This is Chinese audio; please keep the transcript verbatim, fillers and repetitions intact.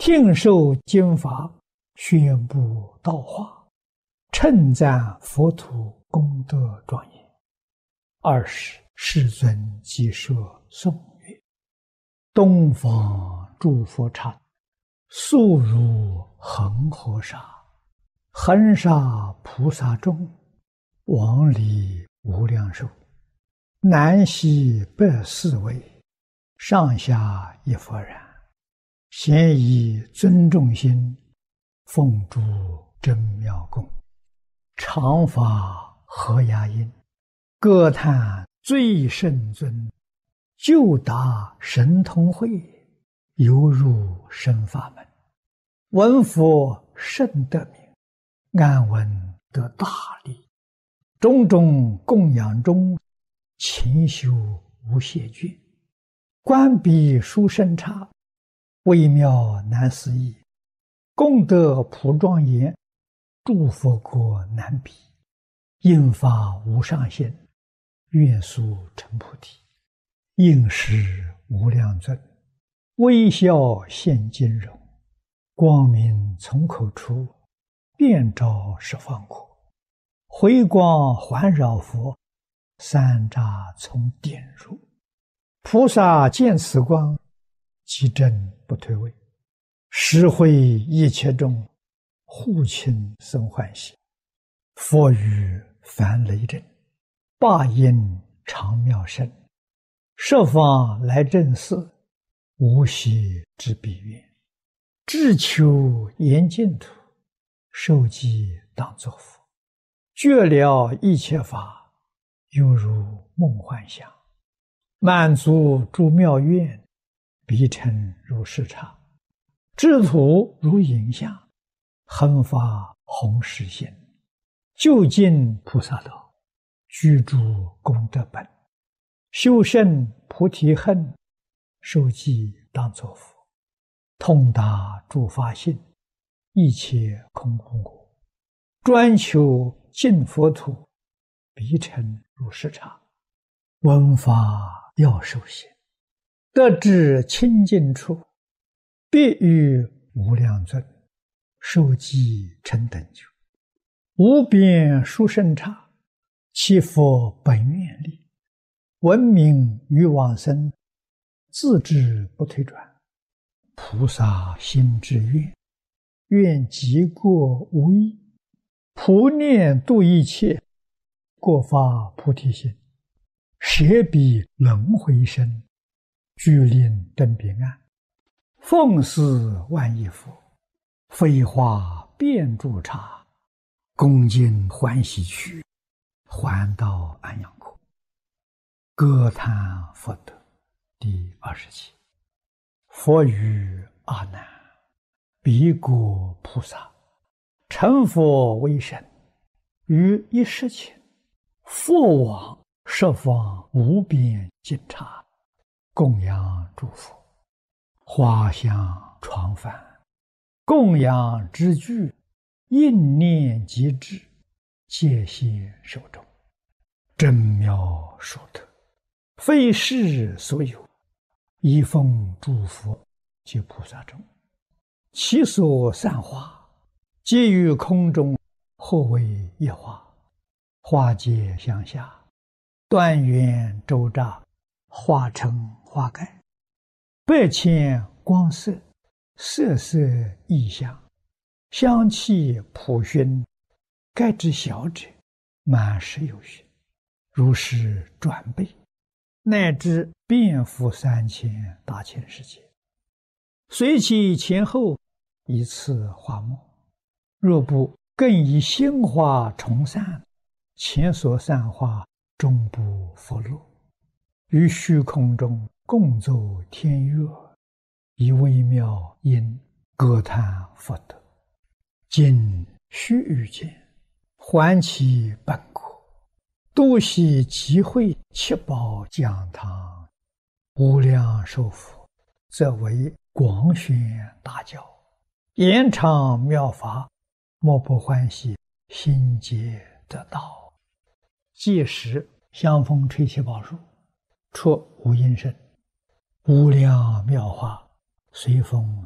听受经法，宣布道化，称赞佛土功德庄严。二是世尊即设颂曰：东方诸佛刹，速如恒河沙，恒沙菩萨众，往里无量寿，南西北四位，上下一佛然。咸以尊重心，奉诸真妙供，常法合雅音，歌叹最胜尊，就达神通会，犹入深法门。闻佛甚得名，安闻得大利。种种供养中，勤修无懈倦。观彼殊胜刹，微妙难思议，功德普庄严，诸佛国难比。应发无上限，愿速成菩提。应时无量尊，微笑现金容，光明从口出，遍照十方国。回光环绕佛，三匝从点入。菩萨见此光，即正不退位，实会一切众，护亲生欢喜。佛语凡雷震，霸音常妙声，十方来正寺，无息之彼愿。志求严净土，受记当作佛。觉了一切法，犹如梦幻想。满足诸妙愿，彼尘如视刹。智土如影像，恒发弘誓心。究竟菩萨道，居住功德本。修胜菩提恨，受记当作佛。通达诸法性，一切空无我。专求净佛土，彼尘如视刹。闻法要受行，得至清净处，必遇无量尊，受记成等觉。无边殊胜刹，其佛本愿力，闻名于往生，自知不退转。菩萨心之愿，愿极过无异。普念度一切，过发菩提心。舍彼轮回身，具令登彼岸。奉祀万亿佛，飞花遍诸刹。恭敬欢喜去，还到安阳国。歌叹佛德。第二十七。佛语阿难：彼国菩萨，成佛为身，于一时前，佛往十方无边尽刹，供养诸佛。花香床幡，供养之具，应念即至，戒现手中。真妙殊特，非世所有，一奉诸佛及菩萨众。其所散花，皆于空中，或为一花。花结向下，端圆周匝，化成花盖。百千光色，色色异香，香气普熏。盖之小者，满十有余，如是转倍，乃至遍覆三千大千世界。随其前后，一次花末。若不更以新花重散，前所散花终不复落。于虚空中共奏天乐，以微妙音歌叹佛德。今须臾间，还其本国，多悉集会七宝讲堂。无量寿佛，则为广宣大教，延长妙法，莫不欢喜，心皆得道。届时香风吹七宝树，出无音声，无量妙法随风